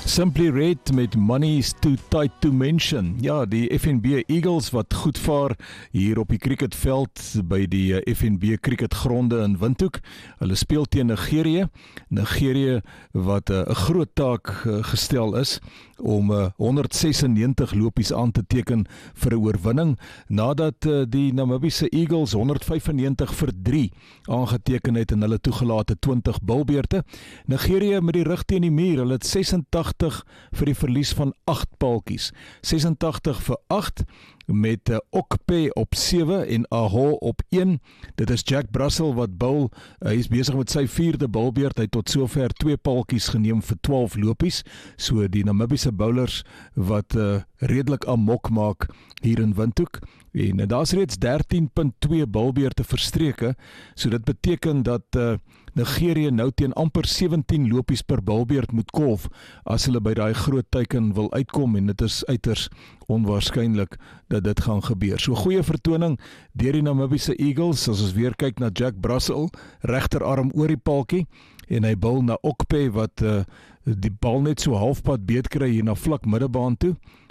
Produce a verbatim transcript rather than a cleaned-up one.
Simply Red met Money is Too Tight to Mention. Ja, die F N B Eagles wat goed vaar hier op die cricketveld by die F N B cricketgronde in Windhoek. Hulle speel teen Nigerië. Nigerië wat 'n uh, groot taak uh, gestel is om uh, honderd sesennegentig lopies aan te teken vir 'n oorwinning nadat uh, die Namibiese Eagles honderd vyfennegentig vir drie aangeteken het in hulle toegelate twintig bilbeerte. Nigerië met die rug teen die muur, hulle het sesentagtig vir die verlies van agt paaltjies. sesentagtig vir agt met uh, Okpe op sewe en Aho op een. Dit is Jack Brussell wat bul. Uh, hy is besig met sy vierde bilbeert. Hy het tot sover twee paaltjies geneem vir twaalf lopies. So die Namibiese bowlers wat uh, redelik amok maak hier in Windhoek. En uh, daar's reeds dertien punt twee bilbeerte verstreke. So dit beteken dat uh, Nigerië nou teen amper sewentien lopies per bilbeert moet kolf as hulle by daai groot teiken wil uitkom, en dit is uiters onwaarskynlik dat dit gaan gebeur. So goeie vertoning deur die Namibiese Eagles, as ons weer kyk na Jack Brussell, regterarm oor die paaltjie, en hy bul na Okpe wat uh, die bal net so halfpad beet kry hier na vlak middebaan toe.